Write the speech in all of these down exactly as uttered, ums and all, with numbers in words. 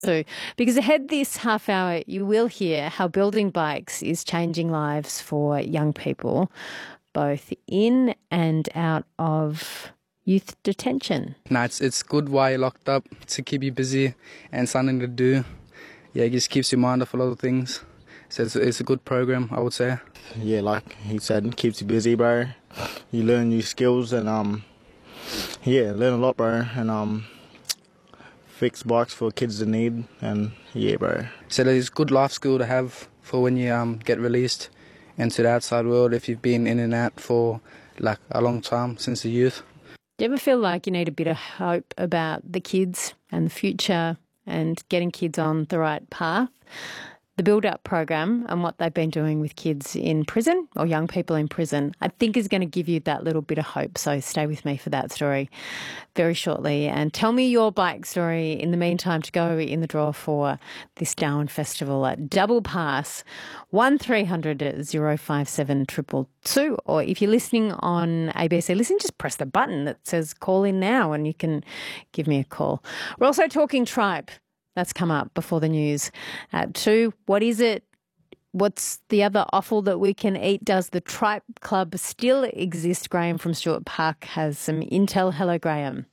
So, because ahead this half hour, you will hear how building bikes is changing lives for young people, both in and out of youth detention. No, it's, it's good while you're locked up to keep you busy and something to do. Yeah, it just keeps your mind off a lot of things. So it's, it's a good program, I would say. Yeah, like he said, keeps you busy, bro. You learn new skills and, um, yeah, learn a lot, bro. And, um, fix bikes for kids in need, and yeah, bro. So it's a good life skill to have for when you um, get released into the outside world if you've been in and out for like a long time since the youth. Do you ever feel like you need a bit of hope about the kids and the future and getting kids on the right path? The build-up program and what they've been doing with kids in prison or young people in prison, I think is going to give you that little bit of hope. So stay with me for that story very shortly. And tell me your bike story in the meantime to go in the draw for this Darwin Festival at Double Pass, one three hundred oh five seven two two two. Or if you're listening on A B C Listen, just press the button that says call in now and you can give me a call. We're also talking tripe. That's come up before the news at two. What is it? What's the other offal that we can eat? Does the Tripe Club still exist? Graham from Stuart Park has some intel. Hello, Graham.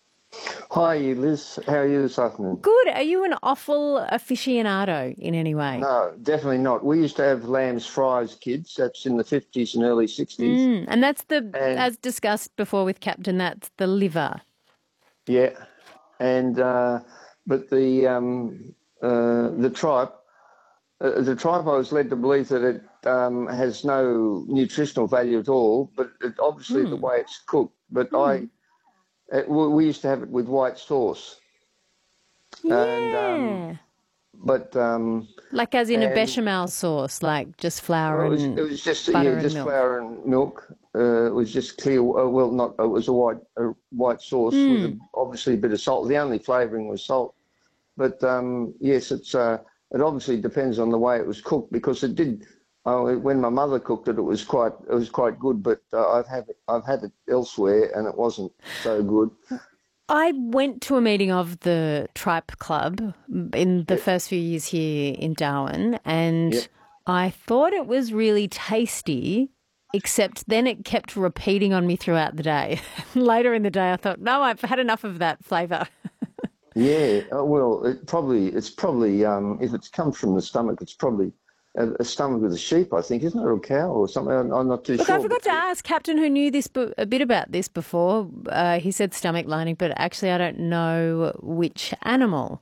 Hi, Liz. How are you this afternoon? Good. Are you an offal aficionado in any way? No, definitely not. We used to have lamb's fries, kids. That's in the fifties and early sixties. Mm, and that's the, and, as discussed before with Captain, that's the liver. Yeah. And... Uh, But the um, uh, the tripe, uh, the tripe, I was led to believe that it um, has no nutritional value at all. But it, obviously mm. the way it's cooked. But mm. I, it, we used to have it with white sauce. Yeah. And, um, but um, like as in and, a bechamel sauce, like just flour well, it was, and it was just butter yeah, and just milk. flour and milk. Uh, it was just clear. Uh, well, not it was a white a white sauce mm. with a, obviously a bit of salt. The only flavouring was salt. But um, yes, it's uh, it obviously depends on the way it was cooked because it did. Uh, when my mother cooked it, it was quite it was quite good. But uh, I've had it, I've had it elsewhere and it wasn't so good. I went to a meeting of the Tripe Club in the yep. first few years here in Darwin, and yep. I thought it was really tasty. Except then it kept repeating on me throughout the day. Later in the day, I thought, no, I've had enough of that flavour. Yeah, well, it probably it's probably um, if it comes from the stomach, it's probably a, a stomach of a sheep, I think, isn't it, or a cow or something? I'm, I'm not too Look, sure. I forgot to ask Captain, who knew this a bit about this before. Uh, he said stomach lining, but actually, I don't know which animal.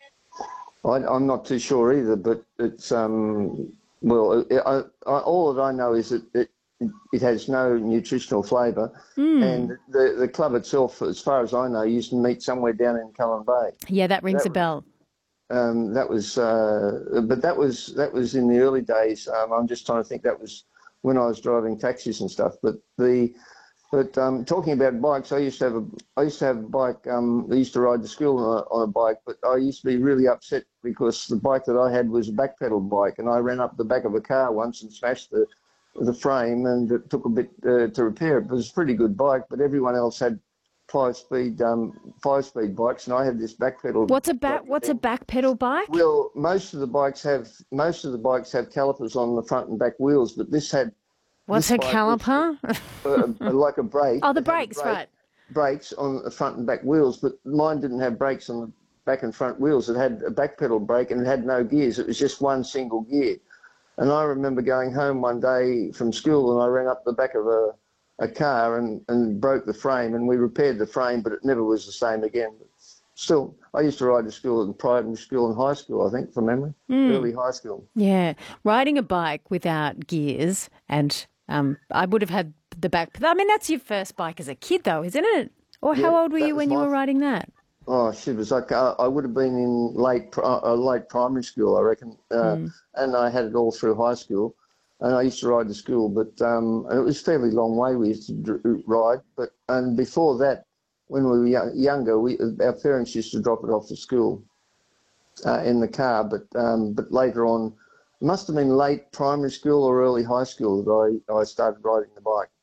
I, I'm not too sure either, but it's um, well, I, I, all that I know is that it. It has no nutritional flavour, mm. and the the club itself, as far as I know, used to meet somewhere down in Cullen Bay. Yeah, that rings that a bell. Was, um, that was, uh, but that was that was in the early days. Um, I'm just trying to think. That was when I was driving taxis and stuff. But the but um, talking about bikes, I used to have a I used to have a bike. Um, I used to ride to school on a, on a bike, but I used to be really upset because the bike that I had was a back pedal bike, and I ran up the back of a car once and smashed the. the frame, and it took a bit uh, to repair it. It was a pretty good bike, but everyone else had five-speed um, five-speed bikes, and I had this back pedal. What's a back? What's a back pedal bike? Well, most of the bikes have most of the bikes have calipers on the front and back wheels, but this had. What's this a caliper? Was, uh, like a brake. Oh, the brakes, brake, right? Brakes on the front and back wheels, but mine didn't have brakes on the back and front wheels. It had a back pedal brake and it had no gears. It was just one single gear. And I remember going home one day from school and I ran up the back of a, a car and, and broke the frame, and we repaired the frame, but it never was the same again. But still, I used to ride to school in primary school and high school, I think, from memory, mm. early high school. Yeah, riding a bike without gears, and um, I would have had the back. I mean, that's your first bike as a kid, though, isn't it? Or how yeah, old were you when you were riding that? Oh, shit, it was like uh, I would have been in late uh, late primary school, I reckon, uh, mm. and I had it all through high school, and I used to ride to school, but um, and it was a fairly long way we used to d- ride, but and before that, when we were young, younger, we our parents used to drop it off to school uh, in the car, but um, but later on, it must have been late primary school or early high school that I, I started riding the bike.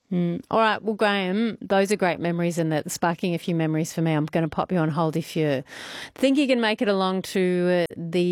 Mm. All right. Well, Graham, those are great memories and that's sparking a few memories for me. I'm going to pop you on hold if you think you can make it along to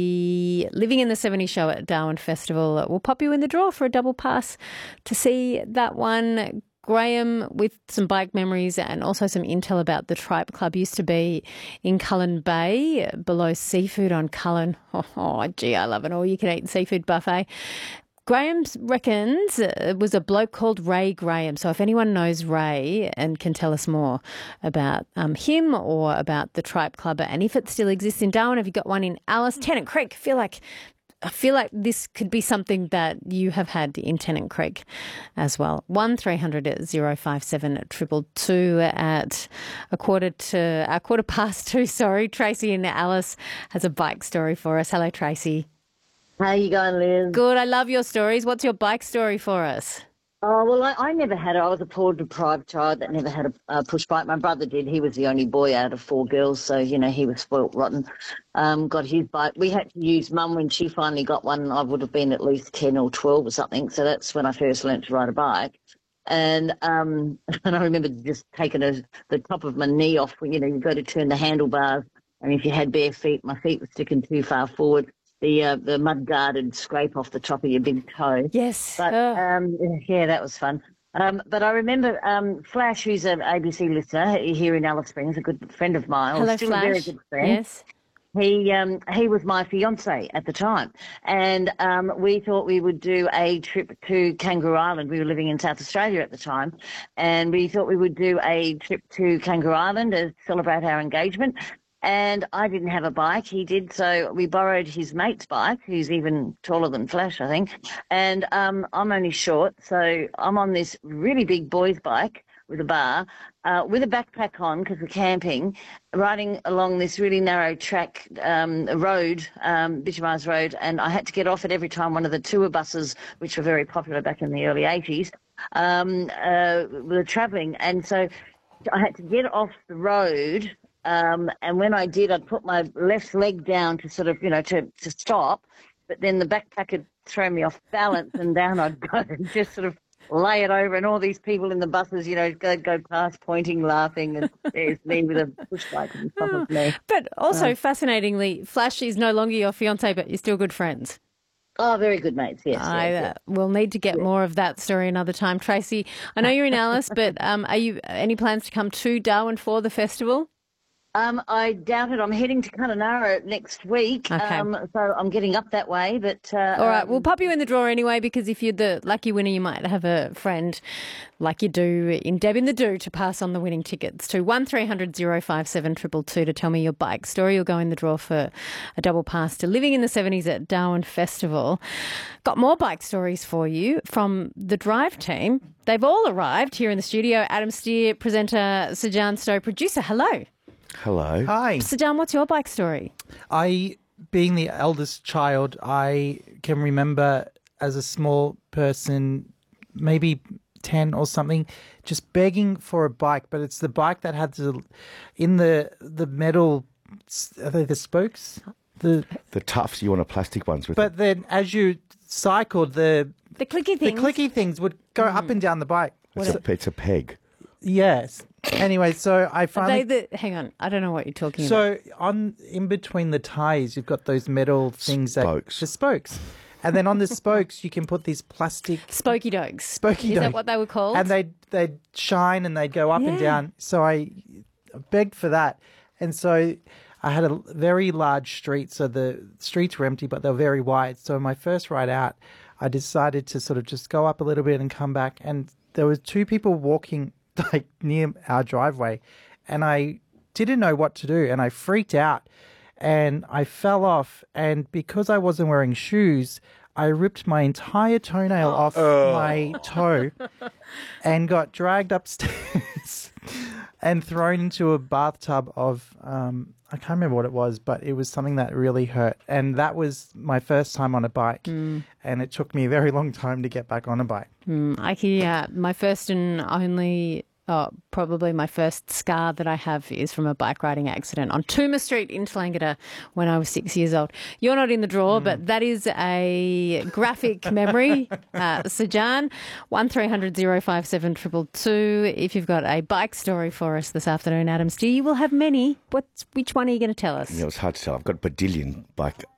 the Living in the seventies show at Darwin Festival. We'll pop you in the draw for a double pass to see that one. Graham with some bike memories and also some intel about the Tripe Club. Used to be in Cullen Bay, below Seafood on Cullen. Oh, oh gee, I love an all-you-can-eat seafood buffet. Graham reckons it was a bloke called Ray Graham. So if anyone knows Ray and can tell us more about um, him or about the Tripe Club and if it still exists in Darwin, have you got one in Alice? Tennant Creek, I feel like I feel like this could be something that you have had in Tennant Creek as well. one three hundred oh five seven two two two at a quarter to a quarter past two. Sorry, Tracy in Alice has a bike story for us. Hello, Tracy. How you going, Liz? Good. I love your stories. What's your bike story for us? Oh, well, I, I never had it. I was a poor, deprived child that never had a, a push bike. My brother did. He was the only boy out of four girls, so, you know, he was spoilt rotten. Um, got his bike. We had to use Mum when she finally got one. I would have been at least ten or twelve or something, so that's when I first learnt to ride a bike. And um, and I remember just taking a, the top of my knee off. You know, you go to turn the handlebars, and if you had bare feet, my feet were sticking too far forward. The uh, the mud guard would scrape off the top of your big toe. Yes. But, oh. um, yeah, that was fun. Um, but I remember um, Flash, who's an A B C listener here in Alice Springs, a good friend of mine. Hello, still Flash. a very good friend. Yes. He um, he was my fiancé at the time, and um, we thought we would do a trip to Kangaroo Island. We were living in South Australia at the time, and we thought we would do a trip to Kangaroo Island to celebrate our engagement. And I didn't have a bike. He did, so we borrowed his mate's bike, who's even taller than Flash, I think. And um, I'm only short, so I'm on this really big boy's bike with a bar, uh, with a backpack on because we're camping, riding along this really narrow track um, road, um, Bitumised Road, and I had to get off it every time one of the tour buses, which were very popular back in the early eighties, um, uh, were travelling. And so I had to get off the road. Um, and when I did, I'd put my left leg down to sort of, you know, to, to stop. But then the backpack would throw me off balance and down I'd go and just sort of lay it over. And all these people in the buses, you know, go go past pointing, laughing. And there's me with a push bike on top of me. But also, Uh, fascinatingly, Flash is no longer your fiancé, but you're still good friends. Oh, very good mates, yes. I yes, uh, yes. will need to get more of that story another time. Tracy, I know you're in Alice, but um, are you any plans to come to Darwin for the festival? Um, I doubt it. I'm heading to Kununurra next week, Okay. um, so I'm getting up that way. But uh, All right, um, we'll pop you in the draw anyway because if you're the lucky winner, you might have a friend like you do in Deb in the Do to pass on the winning tickets to one three hundred oh five seven two two two to tell me your bike story. You'll go in the draw for a double pass to Living in the seventies at Darwin Festival. Got more bike stories for you from the Drive team. They've all arrived here in the studio. Adam Steer, presenter, Sajan Stowe, producer. Hello. Hello. Hi. Sajan, what's your bike story? I, being the eldest child, I can remember as a small person, maybe ten or something, just begging for a bike. But it's the bike that had the, in the the metal, are they the spokes? The The Tufts, you want a plastic ones with But then as you cycled, the The clicky the things. clicky things would go up and down the bike. it's a, it's a peg. Yes. Anyway, so I Are finally... they the, hang on, I don't know what you're talking about. So on in between the tires, you've got those metal things Spokes. that the spokes, and then on the spokes you can put these plastic Spokey dogs. spokey. Is dogs. that what they were called? And they they'd shine and they'd go up and Yeah. down. So I begged for that, and so I had a very large street. So the streets were empty, but they were very wide. So my first ride out, I decided to sort of just go up a little bit and come back, and there was two people walking like near our driveway, and I didn't know what to do, and I freaked out and I fell off, and because I wasn't wearing shoes, I ripped my entire toenail off my toe and got dragged upstairs and thrown into a bathtub of um I can't remember what it was, but it was something that really hurt, and that was my first time on a bike, and it took me a very long time to get back on a bike. Mm, I yeah, my first and only Oh, probably my first scar that I have is from a bike riding accident on Toomer Street in Tallangatta when I was six years old. You're not in the draw, mm. but that is a graphic memory. Uh, Sajan, one three hundred oh five seven two two two. If you've got a bike story for us this afternoon, Adam Steer, you will have many. What's, which one are you going to tell us? Yeah, it's hard to tell. I've got a Badillion bike